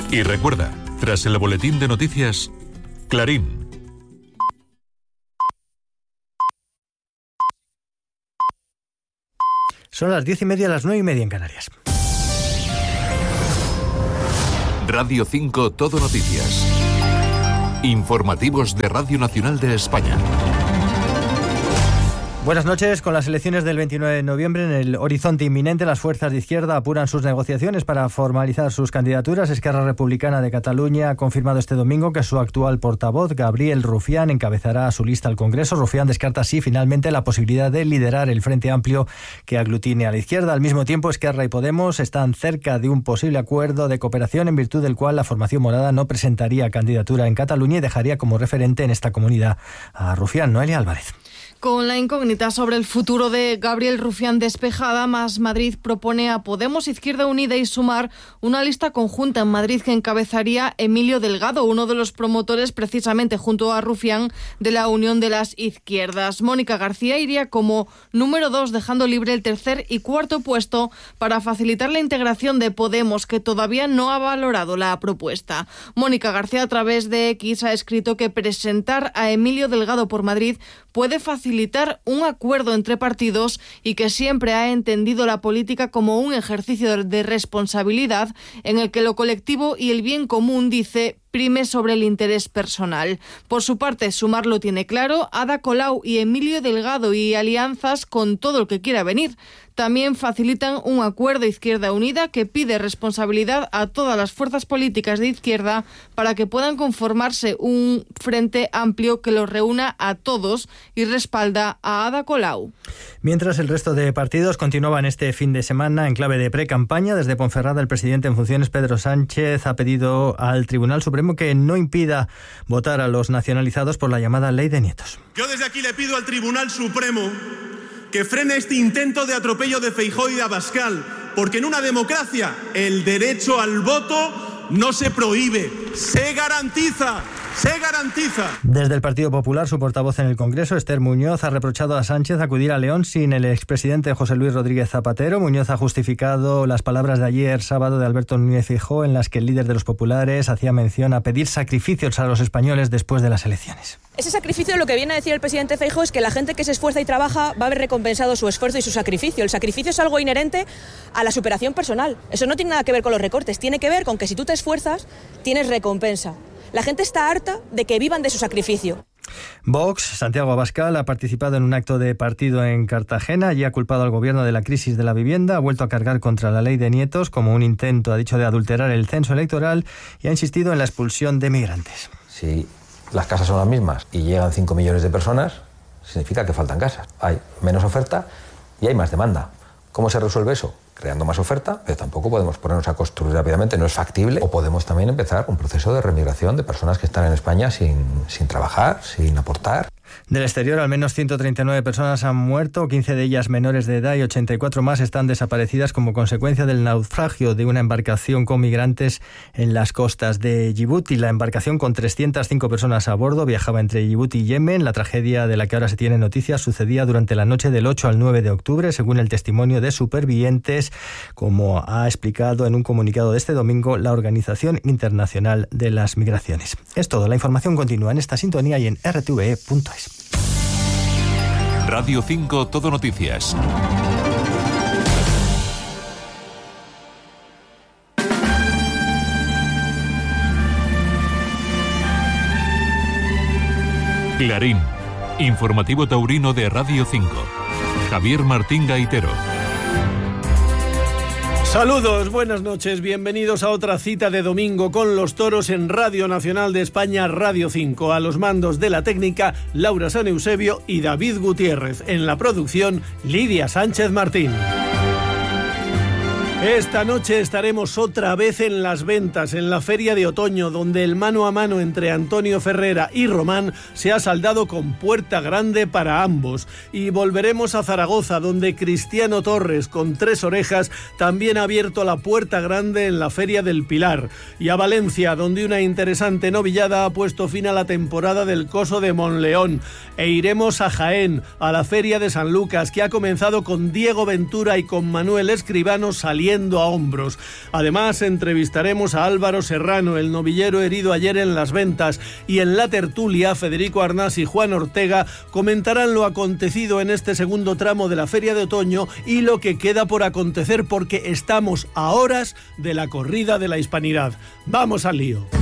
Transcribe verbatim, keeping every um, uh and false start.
Y recuerda, tras el boletín de noticias, Clarín. Son las diez y media, las nueve y media en Canarias. Radio cinco Todo Noticias. Informativos de Radio Nacional de España. Buenas noches. Con las elecciones del veintinueve de noviembre en el horizonte inminente, las fuerzas de izquierda apuran sus negociaciones para formalizar sus candidaturas. Esquerra Republicana de Cataluña ha confirmado este domingo que su actual portavoz, Gabriel Rufián, encabezará su lista al Congreso. Rufián descarta así finalmente la posibilidad de liderar el Frente Amplio que aglutine a la izquierda. Al mismo tiempo, Esquerra y Podemos están cerca de un posible acuerdo de cooperación en virtud del cual la formación morada no presentaría candidatura en Cataluña y dejaría como referente en esta comunidad a Rufián. Noelia Álvarez. Con la incógnita sobre el futuro de Gabriel Rufián despejada, Más Madrid propone a Podemos, Izquierda Unida y Sumar una lista conjunta en Madrid que encabezaría Emilio Delgado, uno de los promotores precisamente junto a Rufián de la Unión de las Izquierdas. Mónica García iría como número dos, dejando libre el tercer y cuarto puesto para facilitar la integración de Podemos, que todavía no ha valorado la propuesta. Mónica García, a través de X, ha escrito que presentar a Emilio Delgado por Madrid puede facilitar facilitar un acuerdo entre partidos y que siempre ha entendido la política como un ejercicio de responsabilidad en el que lo colectivo y el bien común, dice, prime sobre el interés personal. Por su parte, Sumar lo tiene claro: Ada Colau y Emilio Delgado y alianzas con todo el que quiera venir. También facilitan un acuerdo Izquierda Unida que pide responsabilidad a todas las fuerzas políticas de izquierda para que puedan conformarse un frente amplio que los reúna a todos y respalda a Ada Colau. Mientras el resto de partidos continuaban este fin de semana en clave de pre-campaña, desde Ponferrada el presidente en funciones, Pedro Sánchez, ha pedido al Tribunal Supremo que no impida votar a los nacionalizados por la llamada Ley de Nietos. Yo desde aquí le pido al Tribunal Supremo que frene este intento de atropello de Feijóo y de Abascal, porque en una democracia el derecho al voto no se prohíbe, se garantiza. ¡Se garantiza! Desde el Partido Popular, su portavoz en el Congreso, Esther Muñoz, ha reprochado a Sánchez acudir a León sin el expresidente José Luis Rodríguez Zapatero. Muñoz ha justificado las palabras de ayer sábado de Alberto Núñez Feijóo, en las que el líder de los populares hacía mención a pedir sacrificios a los españoles después de las elecciones. Ese sacrificio, lo que viene a decir el presidente Feijóo, es que la gente que se esfuerza y trabaja va a haber recompensado su esfuerzo y su sacrificio. El sacrificio es algo inherente a la superación personal. Eso no tiene nada que ver con los recortes, tiene que ver con que si tú te esfuerzas, tienes recompensa. La gente está harta de que vivan de su sacrificio. Vox, Santiago Abascal, ha participado en un acto de partido en Cartagena y ha culpado al gobierno de la crisis de la vivienda, ha vuelto a cargar contra la Ley de Nietos como un intento, ha dicho, de adulterar el censo electoral y ha insistido en la expulsión de migrantes. Si las casas son las mismas y llegan cinco millones de personas, significa que faltan casas. Hay menos oferta y hay más demanda. ¿Cómo se resuelve eso? Creando más oferta, pero tampoco podemos ponernos a construir rápidamente, no es factible. O podemos también empezar un proceso de remigración de personas que están en España sin, sin trabajar, sin aportar. Del exterior, al menos ciento treinta y nueve personas han muerto, quince de ellas menores de edad y ochenta y cuatro más están desaparecidas como consecuencia del naufragio de una embarcación con migrantes en las costas de Yibuti. La embarcación, con trescientas cinco personas a bordo, viajaba entre Yibuti y Yemen. La tragedia de la que ahora se tiene noticias sucedía durante la noche del ocho al nueve de octubre, según el testimonio de supervivientes, como ha explicado en un comunicado de este domingo la Organización Internacional de las Migraciones. Es todo. La información continúa en esta sintonía y en r t v e punto es. Radio cinco Todo Noticias. Clarín, informativo taurino de Radio cinco. Javier Martín Gaitero. Saludos, buenas noches, bienvenidos a otra cita de domingo con los toros en Radio Nacional de España, Radio cinco. A los mandos de la técnica, Laura San Eusebio y David Gutiérrez. En la producción, Lidia Sánchez Martín. Esta noche estaremos otra vez en Las Ventas, en la Feria de Otoño, donde el mano a mano entre Antonio Ferrera y Román se ha saldado con puerta grande para ambos. Y volveremos a Zaragoza, donde Cristiano Torres, con tres orejas, también ha abierto la puerta grande en la Feria del Pilar. Y a Valencia, donde una interesante novillada ha puesto fin a la temporada del Coso de Monleón. E iremos a Jaén, a la Feria de San Lucas, que ha comenzado con Diego Ventura y con Manuel Escribano saliendo saliendo a hombros. Además, entrevistaremos a Álvaro Serrano, el novillero herido ayer en Las Ventas, y en la tertulia Federico Arnás y Juan Ortega comentarán lo acontecido en este segundo tramo de la Feria de Otoño y lo que queda por acontecer, porque estamos a horas de la corrida de la Hispanidad. ¡Vamos al lío!